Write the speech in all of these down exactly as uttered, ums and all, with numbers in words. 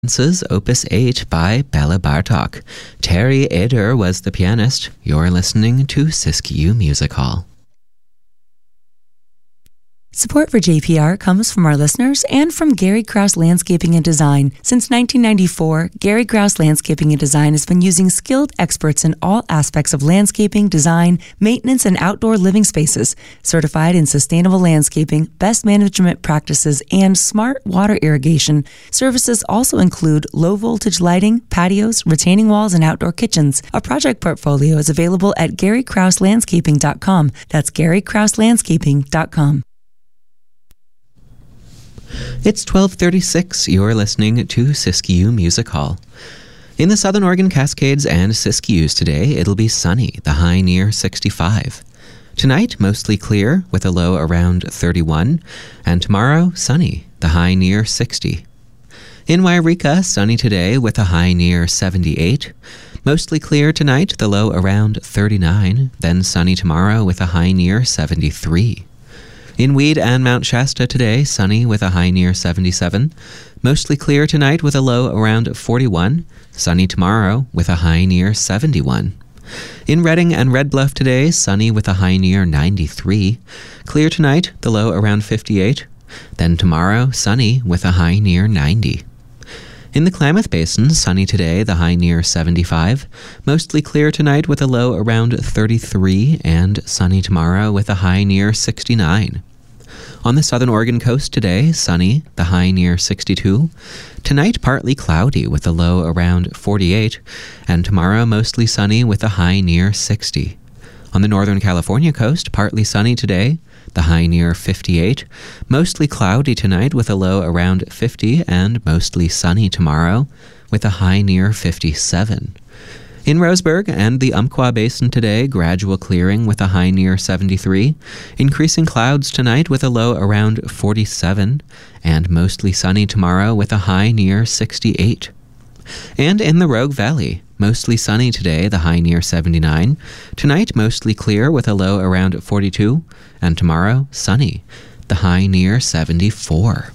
Opus eight by Bela Bartok. Terry Eder was the pianist. You're listening to Siskiyou Music Hall. Support for J P R comes from our listeners and from Gary Krause Landscaping and Design. Since nineteen ninety-four, Gary Krause Landscaping and Design has been using skilled experts in all aspects of landscaping, design, maintenance, and outdoor living spaces. Certified in sustainable landscaping, best management practices, and smart water irrigation. Services also include low-voltage lighting, patios, retaining walls, and outdoor kitchens. A project portfolio is available at gary krause landscaping dot com. That's gary krause landscaping dot com. It's twelve thirty-six. You're listening to Siskiyou Music Hall. In the Southern Oregon Cascades and Siskiyous today, it'll be sunny, the high near sixty-five. Tonight, mostly clear, with a low around thirty-one. And tomorrow, sunny, the high near sixty. In Wairika, sunny today with a high near seventy-eight. Mostly clear tonight, the low around thirty-nine. Then sunny tomorrow with a high near seventy-three. In Weed and Mount Shasta today, sunny with a high near seventy-seven. Mostly clear tonight with a low around forty-one. Sunny tomorrow with a high near seventy-one. In Redding and Red Bluff today, sunny with a high near ninety-three. Clear tonight, the low around fifty-eight. Then tomorrow, sunny with a high near ninety. In the Klamath Basin, sunny today, the high near seventy-five. Mostly clear tonight with a low around thirty-three, and sunny tomorrow with a high near sixty-nine. On the southern Oregon coast today, sunny, the high near sixty-two. Tonight, partly cloudy with a low around forty-eight, and tomorrow mostly sunny with a high near sixty. On the northern California coast, partly sunny today, the high near fifty-eight. Mostly cloudy tonight with a low around fifty, and mostly sunny tomorrow with a high near fifty-seven. In Roseburg and the Umpqua Basin today, gradual clearing with a high near seventy-three. Increasing clouds tonight with a low around forty-seven, and mostly sunny tomorrow with a high near sixty-eight. And in the Rogue Valley, mostly sunny today, the high near seventy-nine. Tonight, mostly clear with a low around forty-two. And tomorrow, sunny, the high near seventy-four.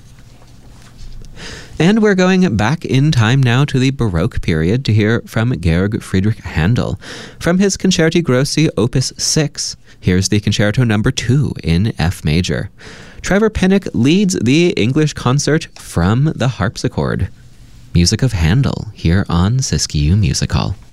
And we're going back in time now to the Baroque period to hear from Georg Friedrich Handel. From his Concerti Grossi Opus six, here's the Concerto number two in F major. Trevor Pinnock leads the English concert from the harpsichord. Music of Handel here on Siskiyou Music Hall.